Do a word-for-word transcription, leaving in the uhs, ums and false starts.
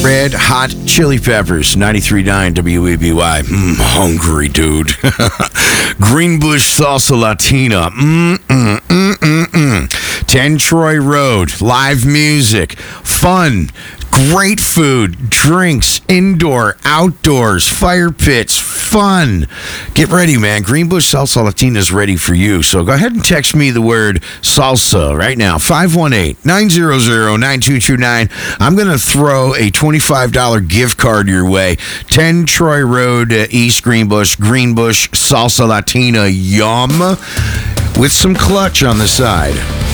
Red Hot Chili Peppers, ninety-three point nine W E B Y. Mmm, hungry, dude. Greenbush Salsa Latina. Mmm, mm, mm, mm, mm. ten Troy Road. Live music. Fun. Great food, drinks, indoor, outdoors, fire pits, fun. Get ready, man. Greenbush Salsa Latina is ready for you. So go ahead and text me the word salsa right now. five one eight, nine zero zero, nine two two nine. I'm going to throw a twenty-five dollars gift card your way. ten Troy Road, uh, East Greenbush, Greenbush Salsa Latina. Yum. With some clutch on the side.